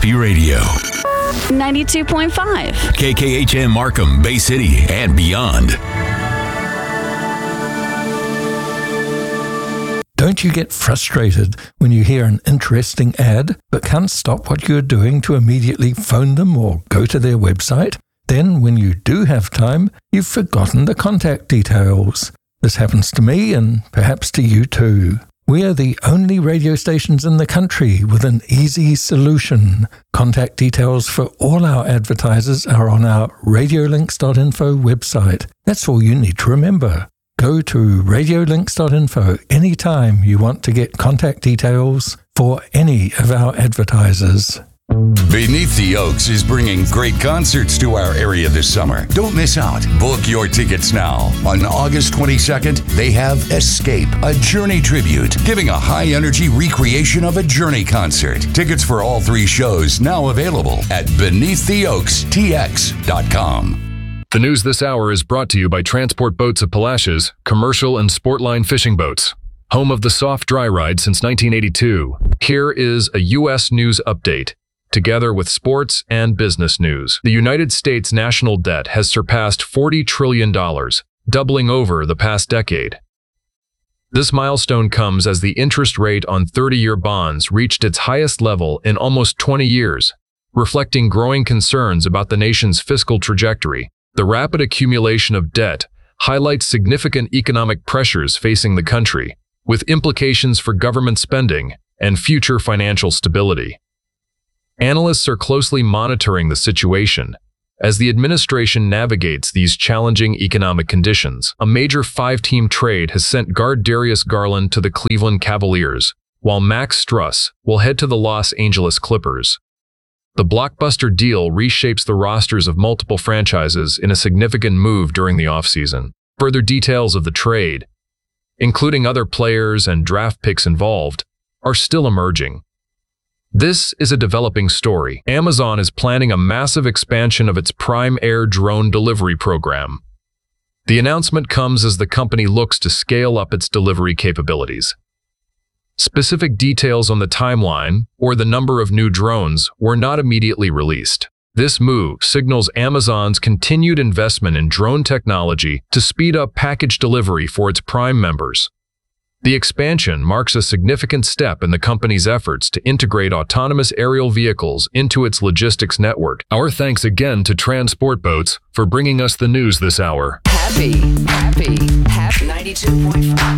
Happy Radio. 92.5. KKHM Markham, Bay City, and beyond. Don't you get frustrated when you hear an interesting ad but can't stop what you're doing to immediately phone them or go to their website? Then, when you do have time, you've forgotten the contact details. This happens to me and perhaps to you too. We are the only radio stations in the country with an easy solution. Contact details for all our advertisers are on our radiolinks.info website. That's all you need to remember. Go to radiolinks.info anytime you want to get contact details for any of our advertisers. Beneath the Oaks is bringing great concerts to our area this summer. Don't miss out. Book your tickets now. On August 22nd, they have Escape, a Journey tribute, giving a high-energy recreation of a Journey concert. Tickets for all three shows now available at beneaththeoakstx.com. The news this hour is brought to you by Transport Boats of Palacios, commercial and sportline fishing boats. Home of the soft dry ride since 1982. Here is a U.S. news update, together with sports and business news. The United States national debt has surpassed $40 trillion, doubling over the past decade. This milestone comes as the interest rate on 30-year bonds reached its highest level in almost 20 years, reflecting growing concerns about the nation's fiscal trajectory. The rapid accumulation of debt highlights significant economic pressures facing the country, with implications for government spending and future financial stability. Analysts are closely monitoring the situation as the administration navigates these challenging economic conditions. A major 5-team trade has sent guard Darius Garland to the Cleveland Cavaliers, while Max Struss will head to the Los Angeles Clippers. The blockbuster deal reshapes the rosters of multiple franchises in a significant move during the offseason. Further details of the trade, including other players and draft picks involved, are still emerging. This is a developing story. Amazon is planning a massive expansion of its Prime Air drone delivery program. The announcement comes as the company looks to scale up its delivery capabilities. Specific details on the timeline or the number of new drones were not immediately released. This move signals Amazon's continued investment in drone technology to speed up package delivery for its Prime members. The expansion marks a significant step in the company's efforts to integrate autonomous aerial vehicles into its logistics network. Our thanks again to Transport Boats for bringing us the news this hour. Happy 92.5.